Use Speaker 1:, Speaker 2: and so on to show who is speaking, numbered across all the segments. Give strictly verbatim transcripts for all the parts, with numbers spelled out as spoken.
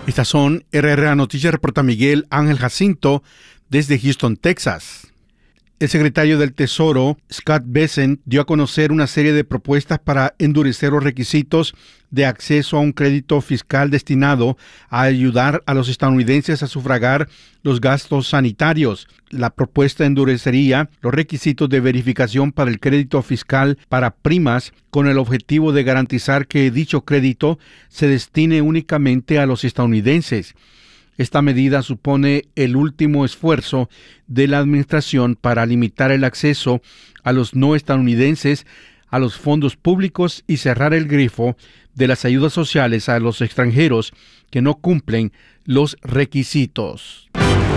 Speaker 1: Estas son R R A Noticias, reporta Miguel Ángel Jacinto desde Houston, Texas. El secretario del Tesoro, Scott Bessent, dio a conocer una serie de propuestas para endurecer los requisitos de acceso a un crédito fiscal destinado a ayudar a los estadounidenses a sufragar los gastos sanitarios. La propuesta endurecería los requisitos de verificación para el crédito fiscal para primas con el objetivo de garantizar que dicho crédito se destine únicamente a los estadounidenses. Esta medida supone el último esfuerzo de la administración para limitar el acceso a los no estadounidenses a los fondos públicos y cerrar el grifo de las ayudas sociales a los extranjeros que no cumplen los requisitos.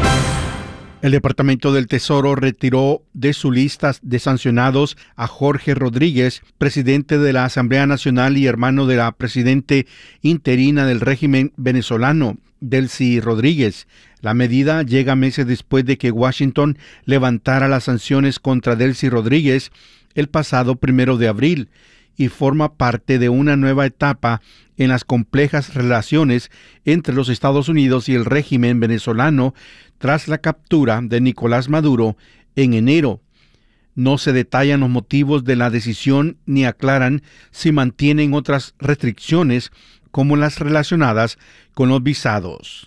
Speaker 1: El Departamento del Tesoro retiró de su lista de sancionados a Jorge Rodríguez, presidente de la Asamblea Nacional y hermano de la presidente interina del régimen venezolano, Delcy Rodríguez. La medida llega meses después de que Washington levantara las sanciones contra Delcy Rodríguez el pasado primero de abril y forma parte de una nueva etapa en las complejas relaciones entre los Estados Unidos y el régimen venezolano tras la captura de Nicolás Maduro en enero. No se detallan los motivos de la decisión ni aclaran si mantienen otras restricciones como las relacionadas con los visados.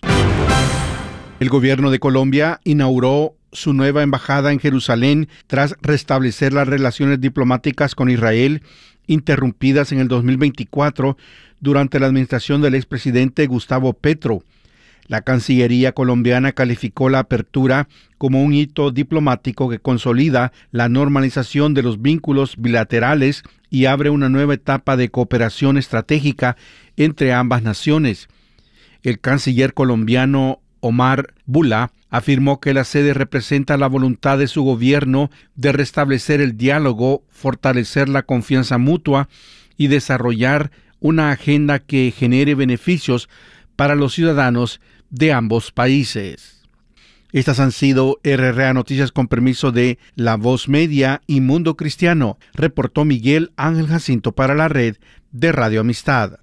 Speaker 1: El gobierno de Colombia inauguró su nueva embajada en Jerusalén tras restablecer las relaciones diplomáticas con Israel interrumpidas en el dos mil veinticuatro durante la administración del expresidente Gustavo Petro. La Cancillería colombiana calificó la apertura como un hito diplomático que consolida la normalización de los vínculos bilaterales y abre una nueva etapa de cooperación estratégica entre ambas naciones. El canciller colombiano Omar Bula afirmó que la sede representa la voluntad de su gobierno de restablecer el diálogo, fortalecer la confianza mutua y desarrollar una agenda que genere beneficios para los ciudadanos de ambos países. Estas han sido R R A Noticias con permiso de La Voz Media y Mundo Cristiano, reportó Miguel Ángel Jacinto para la red de Radio Amistad.